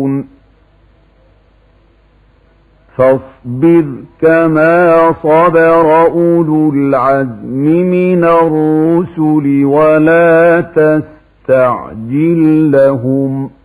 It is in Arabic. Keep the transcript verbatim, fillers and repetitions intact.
فاصبر كما صبر أولو العزم من الرسل ولا تستعجل لهم